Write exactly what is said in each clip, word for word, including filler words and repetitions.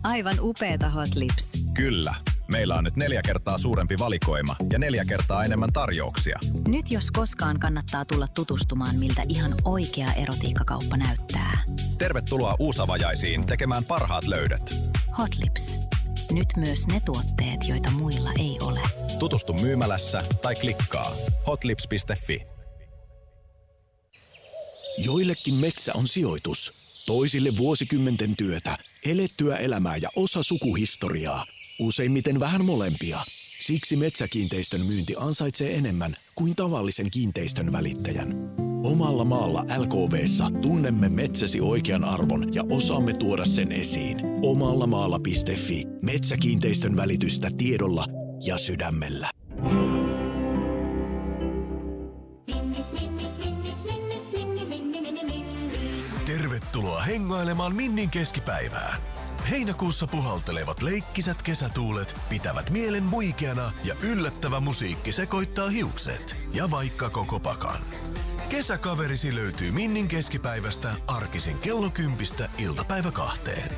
Aivan upeeta Hot Lips. Kyllä. Meillä on nyt neljä kertaa suurempi valikoima ja neljä kertaa enemmän tarjouksia. Nyt jos koskaan kannattaa tulla tutustumaan, miltä ihan oikea erotiikkakauppa näyttää. Tervetuloa Uusavajaisiin tekemään parhaat löydöt. Hot Lips. Nyt myös ne tuotteet, joita muilla ei ole. Tutustu myymälässä tai klikkaa hotlips piste fi. Joillekin metsä on sijoitus, toisille vuosikymmenten työtä, elettyä elämää ja osa sukuhistoriaa. Useimmiten vähän molempia. Siksi metsäkiinteistön myynti ansaitsee enemmän kuin tavallisen kiinteistön välittäjän. Omalla maalla L K V:ssa tunnemme metsäsi oikean arvon ja osaamme tuoda sen esiin. Omallamaalla piste fi. Metsäkiinteistön välitystä tiedolla ja sydämellä. Tervetuloa hengailemaan Minnin keskipäivään. Heinäkuussa puhaltelevat leikkisät kesätuulet pitävät mielen muikeana ja yllättävä musiikki sekoittaa hiukset ja vaikka koko pakan. Kesäkaverisi löytyy Minnin keskipäivästä arkisin kello kympistä iltapäivä kahteen.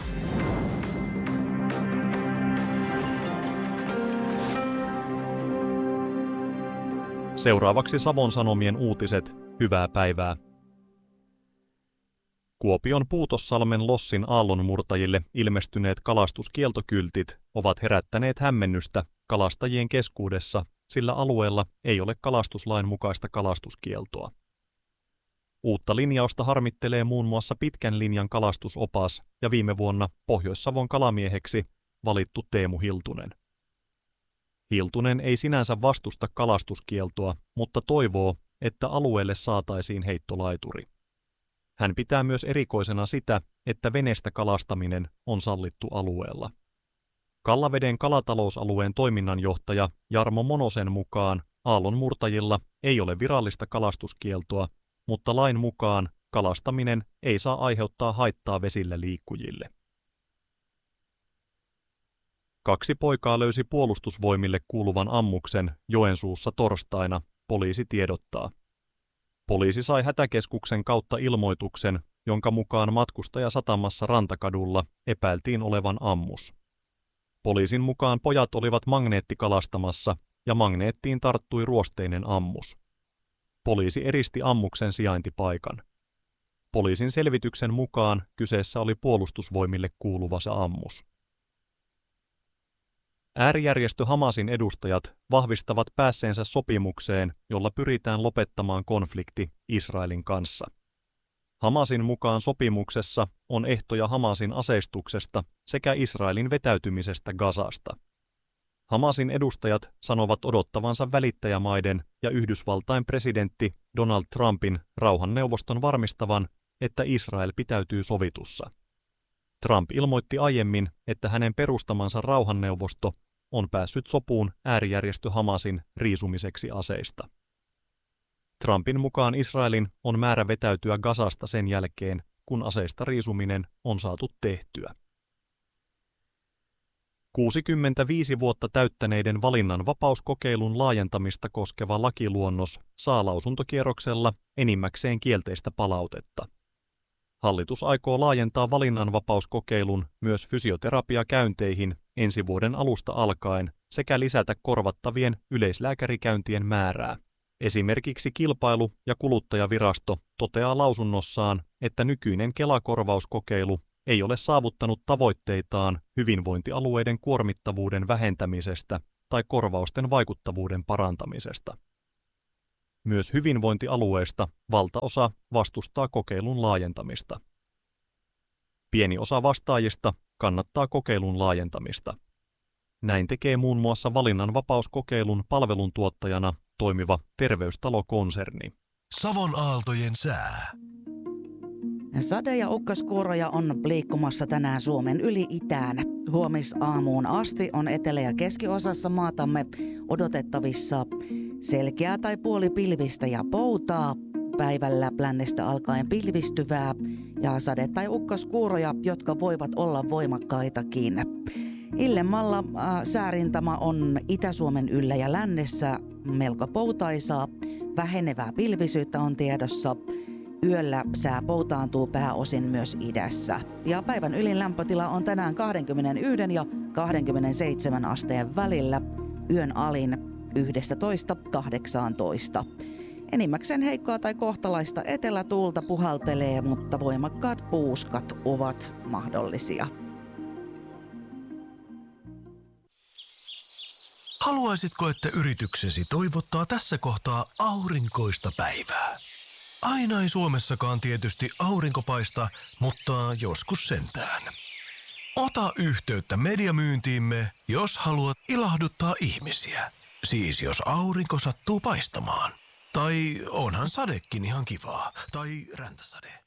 Seuraavaksi Savon Sanomien uutiset. Hyvää päivää. Kuopion Puutossalmen Lossin aallonmurtajille ilmestyneet kalastuskieltokyltit ovat herättäneet hämmennystä kalastajien keskuudessa, sillä alueella ei ole kalastuslain mukaista kalastuskieltoa. Uutta linjausta harmittelee muun muassa pitkän linjan kalastusopas ja viime vuonna Pohjois-Savon kalamieheksi valittu Teemu Hiltunen. Hiltunen ei sinänsä vastusta kalastuskieltoa, mutta toivoo, että alueelle saataisiin heittolaituri. Hän pitää myös erikoisena sitä, että veneestä kalastaminen on sallittu alueella. Kallaveden kalatalousalueen toiminnanjohtaja Jarmo Monosen mukaan aallonmurtajilla ei ole virallista kalastuskieltoa, mutta lain mukaan kalastaminen ei saa aiheuttaa haittaa vesillä liikkujille. Kaksi poikaa löysi puolustusvoimille kuuluvan ammuksen Joensuussa torstaina, poliisi tiedottaa. Poliisi sai hätäkeskuksen kautta ilmoituksen, jonka mukaan matkustajasatamassa Rantakadulla epäiltiin olevan ammus. Poliisin mukaan pojat olivat magneettikalastamassa ja magneettiin tarttui ruosteinen ammus. Poliisi eristi ammuksen sijaintipaikan. Poliisin selvityksen mukaan kyseessä oli puolustusvoimille kuuluva se ammus. Äärijärjestö Hamasin edustajat vahvistavat päässeensä sopimukseen, jolla pyritään lopettamaan konflikti Israelin kanssa. Hamasin mukaan sopimuksessa on ehtoja Hamasin aseistuksesta sekä Israelin vetäytymisestä Gazasta. Hamasin edustajat sanovat odottavansa välittäjämaiden ja Yhdysvaltain presidentti Donald Trumpin rauhanneuvoston varmistavan, että Israel pitäytyy sovitussa. Trump ilmoitti aiemmin, että hänen perustamansa rauhanneuvosto on päässyt sopuun äärijärjestö Hamasin riisumiseksi aseista. Trumpin mukaan Israelin on määrä vetäytyä Gazasta sen jälkeen, kun aseista riisuminen on saatu tehtyä. kuusikymmentäviisi vuotta täyttäneiden valinnanvapauskokeilun laajentamista koskeva lakiluonnos saa lausuntokierroksella enimmäkseen kielteistä palautetta. Hallitus aikoo laajentaa valinnanvapauskokeilun myös fysioterapiakäynteihin ensi vuoden alusta alkaen sekä lisätä korvattavien yleislääkärikäyntien määrää. Esimerkiksi Kilpailu- ja kuluttajavirasto toteaa lausunnossaan, että nykyinen Kela-korvauskokeilu ei ole saavuttanut tavoitteitaan hyvinvointialueiden kuormittavuuden vähentämisestä tai korvausten vaikuttavuuden parantamisesta. Myös hyvinvointialueista valtaosa vastustaa kokeilun laajentamista. Pieni osa vastaajista kannattaa kokeilun laajentamista. Näin tekee muun muassa valinnanvapauskokeilun palveluntuottajana toimiva Terveystalo-konserni. Savon aaltojen sää. Sade- ja ukkaskuuroja on liikkumassa tänään Suomen yli itään. Huomisaamuun asti on etelä- ja keskiosassa maatamme odotettavissa selkeää tai puolipilvistä ja poutaa, päivällä lännestä alkaen pilvistyvää ja sade- tai ukkaskuuroja, jotka voivat olla voimakkaitakin. Illemmalla äh, säärintama on Itä-Suomen yllä ja lännessä melko poutaisaa, vähenevää pilvisyyttä on tiedossa Yöllä sää poutaantuu pääosin myös idässä. Ja päivän ylin lämpötila on tänään kaksikymmentäyksi ja kaksikymmentäseitsemän asteen välillä. Yön alin yksitoista kahdeksantoista. Enimmäkseen heikkoa tai kohtalaista etelätuulta puhaltelee, mutta voimakkaat puuskat ovat mahdollisia. Haluaisitko, että yrityksesi toivottaa tässä kohtaa aurinkoista päivää? Aina ei Suomessakaan tietysti aurinko paista, mutta joskus sentään. Ota yhteyttä mediamyyntiimme, jos haluat ilahduttaa ihmisiä. Siis jos aurinko sattuu paistamaan. Tai onhan sadekin ihan kivaa. Tai räntäsade.